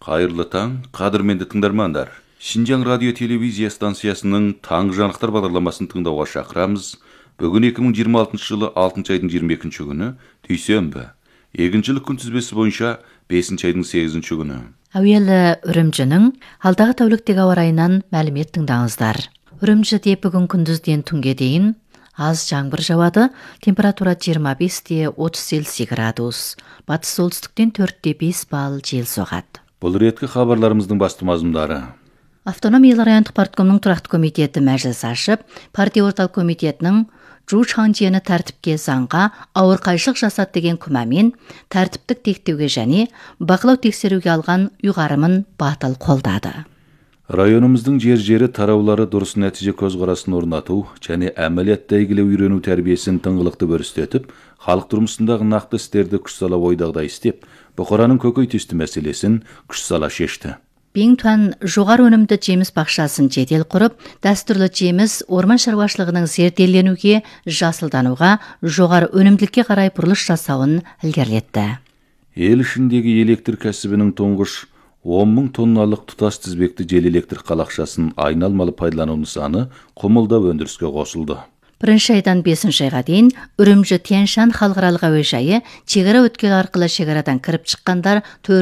Қайырлы таң, қадірменді тыңдармандар. Шинжаң радио телевизия станциясының таңғы жаңалықтар бағдарламасын тыңдауға шақырамыз. Бүгін 2026 жылы 6 айдың 22 күні, дүйсенбі. Егіншілік күнтізбесі бойынша 5 айдың 8 күні. Әуелі Үрімжінің алдағы тәуліктегі ауа райынан мәлімет тыңдаңыздар. Үрімжіде бүгін күндізден түнге дейін аз жаңбыр жауады, температура 25-30 Цельсий градус. Батыс солтүстіктен 4-5 балл жел соғады. Бұл реткі хабарларымыздың басты мазмұндары. Автономиялы райондық парткомның тұрақты комитеті мәжіліс ашып, партия орталық комитетінің Чжу Чаңжиені тәртіпке заңға ауыр қайшылық жасады деген күмәнмен тәртіптік тектеуге және бақылау тексеруге алған ұйғарымын батыл қолдады. Районымыздың жер-жері тараулары дұрыс нәтиже көзқарасын орнату және әмәлиятта игілеу үйрену тәрбиесін тыңғылықты өрістетіп, халық тұрмысындағы нақты істерді күш сала ойдағдай істеп, бұқараның көкейтесті мәселесін күш сала шешті. Беңтуан жоғары өнімді жеміс бақшасын жедел құрып, дәстүрлі жеміс орман шаруашылығының зерделенуге, жасылдануға, жоғары өнімділікке қарай бұрылыш жасауын ілгерілетті. Ел ішіндегі электр кәсібінің тұңғыш 10 мың тонналық тұтас тізбекті жел электр қалақшасын айналмалы пайдалану нысаны Құмылда өндіріске қосылды. 1 айдан 5 айға дейін Үрімжі Тянь-Шань халықаралық әуежайы шекара өткел арқылы шекарадан кіріп шыққандар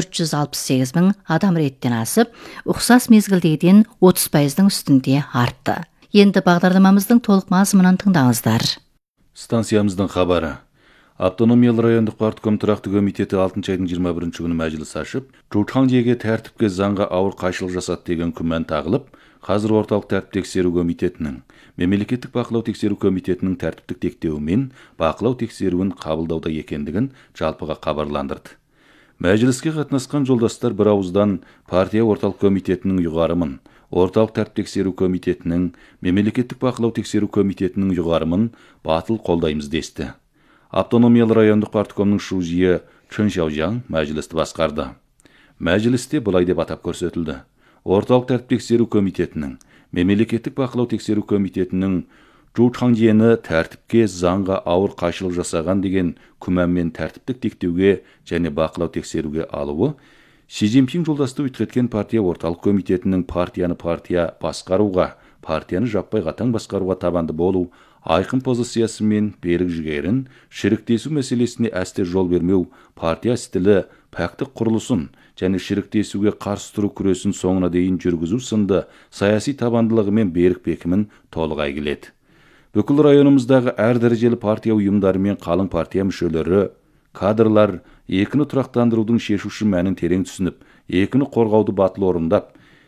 468 мың адам реттен асып, ұқсас мезгілдегіден 30%-ның үстінде артты. Енді бағдарламамыздың толық мазмұнын тыңдаңыздар. Станциямыздың хабары. Автономиялы райондық партком тұрақты комитеті 6 айдың 21 күні мәжіліс ашып, Чжу Чаңжиеге тәртіпке заңға ауыр қайшылық жасады деген күмән тағылып, қазір орталық тәртіп тексеру комитетінің, мемлекеттік бақылау тексеру комитетінің тәртіптік тектеуімен бақылау тексеруін қабылдауда екендігін жалпыға хабарландырды. Мәжіліске қатынасқан жолдастар бір ауыздан партия орталық комитетінің ұйғарымын, орталық тәртіп тексеру комитетінің, мемлекеттік бақылау тексеру комитетінің ұйғарымын батыл қолдаймыз десті. Автономиялы райондық парткомның шужиі Чын Шаужаң мәжілісті басқарды. Мәжілісте былай деп атап көрсетілді. Орталық тәртіп тексеру комитетінің, мемлекеттік бақылау тексеру комитетінің Чжу Чаңжиені тәртіпке заңға ауыр қайшылық жасаған деген күмәнмен тәртіптік тектеуге және бақылау тексеруге алуы, Си Цзиньпин жолдасты өткеткен партия орталық комитетінің партияны басқаруға, партияны жаппай қатаң басқаруға табанды болу, айқын позициясы мен берік жігерін, шіріктесу мәселесіне әсте жол бермеу, партия стілі, пәктік құрылысын және шіріктесуге қарсы тұру күресін соңына дейін жүргізу сынды саяси табандылығы мен берік бекімін толық әйгіледі. Бүкіл районымыздағы әр дәрежелі партия ұйымдары мен қалың партия мүшелері, кадрлар екіні тұрақтандырудың шешуші мәнін терең түсініп, екіні қорғауды батыл орындап,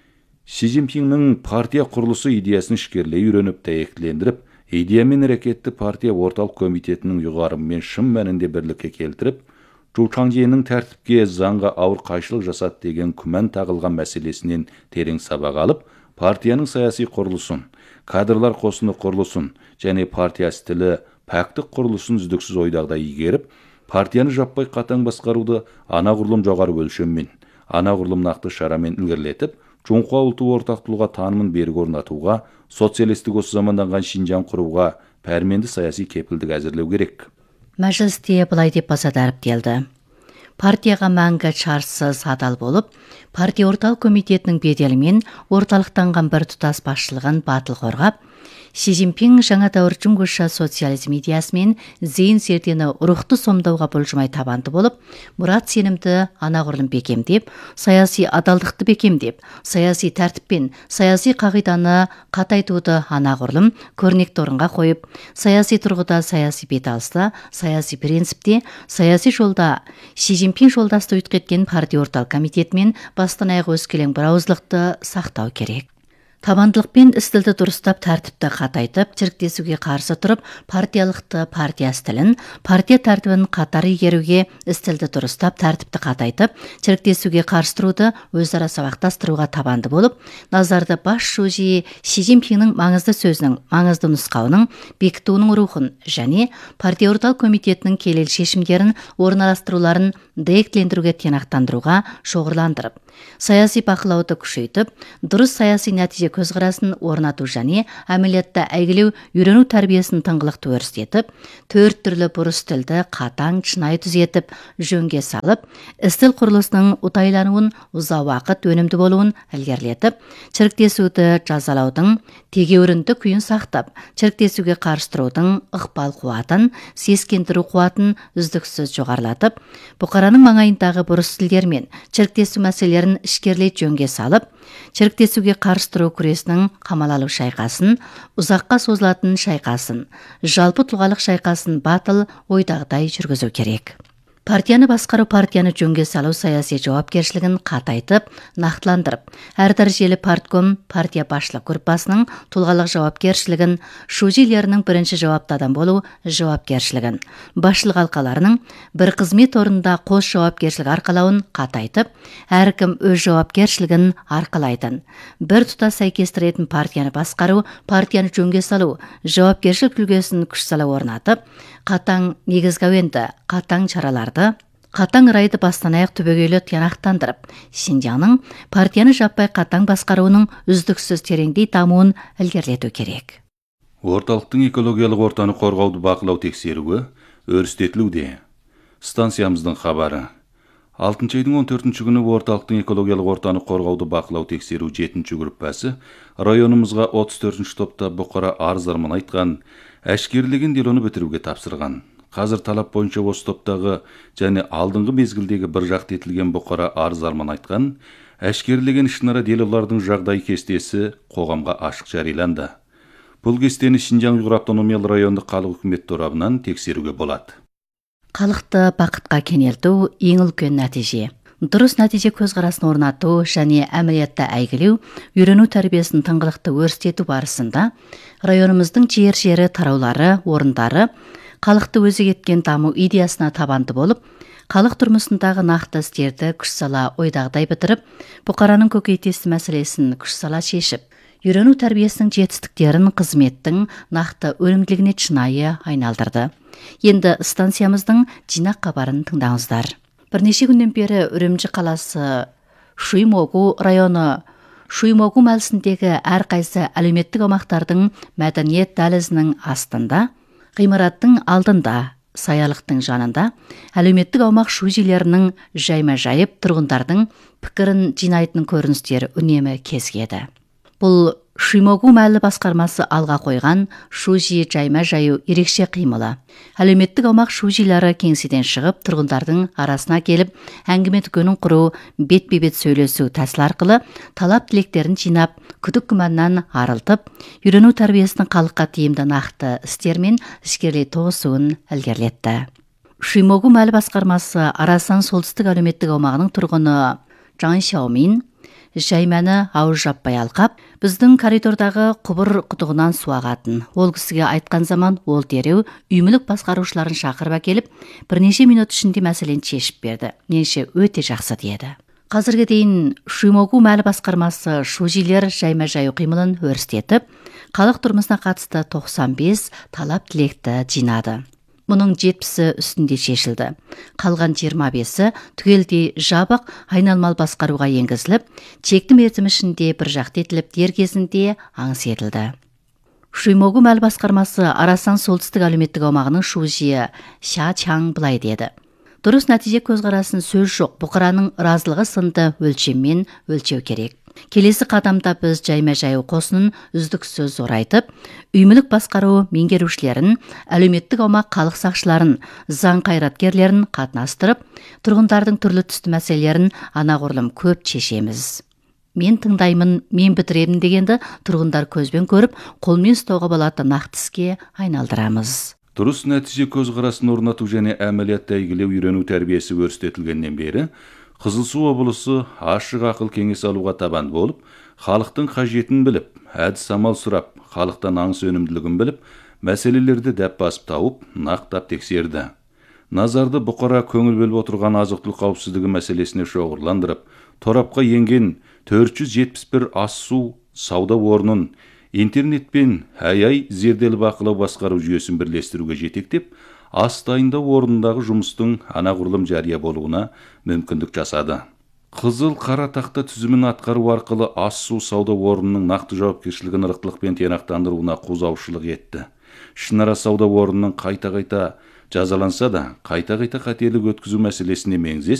Си Цзиньпиннің партия құрылысы идеясын ішкерлей үйреніп, дәйектілендіріп, идеямен әрекетті партия орталық комитетінің ұйғарымымен шын мәнінде бірлікке келтіріп, Чжу Чаңжиенің тәртіпке заңға ауыр қайшылық жасады деген күмән тағылған мәселесінен терең сабақ алып, партияның саяси құрылысын, кадрлар қосыны құрылысын және партия стілі, пәктік құрылысын үздіксіз ойдағыдай игеріп, партияны жаппай қатаң басқаруды анағұрлым жоғары өлшеммен, анағұрлым нақты шарамен ілгерілетіп, Жоңқуа ұлты ортақтылығы танымын берік орнатуға, социалистік осы заманданған Шинжаң құруға пәрменді саяси кепілдік әзірлеу керек. Мәжілісте былай деп баса дәріптелді. Партияға мәңгі шарсыз адал болып, партия орталық комитетінің беделімен орталықтанған бір тұтас басшылығын батыл қорғап, Си Цзиньпин жаңа дәуір жүнгіша социализм идеясымен зейін зердені рухты сомдауға бұлжымай табанды болып, мұрат сенімді анағұрлым бекемдеп, саяси адалдықты бекемдеп, саяси тәртіппен саяси қағиданы қатайтуды анағұрлым көрнекті орынға қойып, саяси тұрғыда саяси беталыста, саяси принципте, саяси жолда Си Цзиньпин жолдасты өткеткен партия орталық комитетімен бастан аяқ өскелең бірауыздылықты сақтау керек. Табандылықпен істілді дұрыстап тәртіпті қатайтып, шіріктесуге қарсы тұрып, партиялықты партия стілін, партия тәртібін қатар игеруге, істілді дұрыстап тәртіпті қатайтып, шіріктесуге қарсы тұруды өзара сабақтастыруға табанды болып, назарды бас шужи Си Цзиньпиннің маңызды сөзінің, маңызды нұсқауының, бекітуінің рухын және партия орталық комитетінің келел шешімдерін, орналастыруларын дәйектілендіруге тиянақтандыруға шоғырландырып, саяси бақылауды күшейтіп, дұрыс саяси нәтиже нәтиже көзқарасын орнату және әмелиятта әйгілеу үйрену тәрбиесін тыңғылықты өрістетіп, 4 түрлі бұрыс тілді қатаң шынайы түзетіп, жөнге салып, істіл құрылысының ұтайлануын, ұзақ уақыт өнімді болуын ілгерілетіп, чіріктесуді жазалаудың тегеурінді күйін сақтап, чіріктесуге қарсы тұрудың ықпал қуатын, сескендіру қуатын үздіксіз жоғарылатып, бұқараның маңайындағы бұрыс тілдер мен чіріктесу мәселелерін ішкерлей жөнге салып, чіріктесуге қарсы тұру күресінің қамалалу шайқасын, ұзаққа созылатын шайқасын, жалпы тұлғалық шайқасын батыл ойдағыдай жүргізу керек. Партияны басқару, партияны жөнге салу саяси жауапкершілігін қатайтып, нақтыландырып, әр дәрежелі партком партия басшылық группасының тұлғалық жауапкершілігін, шужилерінің бірінші жауапты адам болу жауапкершілігін, басшылық алқаларының бір қызмет орнында қос жауапкершілік арқалауын қатайтып, әркім өз жауапкершілігін арқалайтын, бір тұтас сәйкестіретін партияны басқару, партияны жөнге салу, жауапкершілік үлгісін күш сала орнатып, қатаң негізгі әуенді, қатаң шараларды, қатаң райды бастан аяқ түбегейлі тиянақтандырып, Шинжаңның партияны жаппай қатаң басқаруының үздіксіз тереңдей дамуын ілгерілету керек. Орталықтың экологиялық ортаны қорғауды бақылау тексеруі өрістетілуде. Станциямыздың хабары. 6 айдың 14 күні орталықтың экологиялық ортаны қорғауды бақылау тексеру 7-ші группасы районымызға 34-ші топта бұқара арыздармен айтқан, әшкерелеген делоны бітіруге тапсырған. Қазір талап бойынша осы топтағы және алдыңғы мезгілдегі бір жақты етілген бұқара арыздармен айтқан, әшкерелеген ішінара делолардың жағдай кестесі қоғамға ашық жарияланды. Бұл кестені Шинжаң Уйғур автономиялы райондық халық үкімет торабынан тексеруге болады. Халықты бақытқа кенелту ең үлкен нәтиже. Дұрыс нәтиже көзқарасын орнату және әмелиятта әйгілеу, үйрену тәрбиесін тыңғылықты өрістету барысында районымыздың жері тараулары, орындары халықты өзек еткен даму идеясына табанды болып, халық тұрмысындағы нақты істерді күш сала ойдағыдай бітіріп, бұқараның көкейтесті мәселесін күш сала шешіп, үйрену тәрбиесінің жетістіктерін қызметтің нақты өнімділігіне шынайы айналдырды. Енді станциямыздың жинақ хабарын тыңдаңыздар. Бірнеше күннен бері Үрімжі қаласы Шуймогу районы Шуймогу мәлісіндегі әрқайсы әлеуметтік аумақтардың мәдениет дәлізінің астында, ғимараттың алдында, саялықтың жанында әлеуметтік аумақ шужилерінің жайма-жайып тұрғындардың пікірін жинайтын көріністер үнемі кезгеді. Бұл Шуймогу мәлі басқармасы алға қойған шужи жайма-жаю ерекше қимылы. Әлеуметтік аумақ шужилары кеңседен шығып, тұрғындардың арасына келіп, әңгіме дүкенін құру, бет-бе-бет сөйлесу тәсіл арқылы талап тілектерін жинап, күдік күмәннан арылтып, үйрену тәрбиесінің халыққа тиімді нақты істермен ішкерлей тоғысуын ілгерілетті. Шуймогу мәлі басқармасы Арасан солтүстік әлеуметтік аумағының тұрғыны Жан Шаомин жаймәні ауыз жаппай алқап, біздің коридордағы құбыр құдығынан су ағатын. Ол кісіге айтқан заман ол дереу үймілік басқарушыларын шақырып әкеліп, бірнеше минут ішінде мәселені шешіп берді. Меніңше өте жақсы деді. Қазірге дейін Шуймогу мәлі басқармасы шужилер жайма-жаю қимылын өрістетіп, халық тұрмысына қатысты 95 талап тілекті жинады. Мұның 70-і үстінде шешілді. Қалған 25-і түгелдей жабық айналмалы басқаруға енгізіліп, чекті мерзім ішінде бір жақты етіліп, дер кезінде аңыс етілді. Шуймогу мәлі басқармасы Арасан солтүстік әлеуметтік аумағының шужиі Ша Чаң былай деді. Дұрыс нәтиже көзқарасын сөз жоқ, бұқараның разылығы сынды өлшеммен өлшеу керек. Келесі қадамда біз жайма-жаю қосынын үздіксіз орайтып, үймілік басқару меңгерушілерін, әлеуметтік аумақ халық сақшыларын, заң қайраткерлерін қатынастырып, тұрғындардың түрлі түсті мәселелерін анағұрлым көп шешеміз. Мен тыңдаймын, мен бітіремін дегенді тұрғындар көзбен көріп, қолмен ұстауға болатын нақты іске айналдырамыз. Дұрыс нәтиже көзқарасын орнату және әмелиятта әйгілеу үйрену тәрбиесі өрістетілгеннен бері Қызылсу облысы ашық ақыл кеңес алуға табан болып, халықтың қажетін біліп, әдіс амал сұрап, халықтан аңыс өнімділігін біліп, мәселелерді дәп басып тауып, нақтап тексерді. Назарды бұқара көңіл бөліп отырған азық-түлік қауіпсіздігі мәселесіне шоғырландырып, торапқа енген 471 ас-су сауда орнын интернетпен ай зерделі бақылау басқару жүйесін бірлестіруге жетектеп, ас дайындау орнындағы жұмыстың анағұрлым жария болуына мүмкіндік жасады. Қызыл қара тақта түзімін атқару арқылы ас су сауда орнының нақты жауапкершілігін ырықтылықпен тиянақтандыруына қозғаушылық етті. Ішінара сауда орнының қайта жазаланса да, қайта қателік өткізу мәселесіне меңзес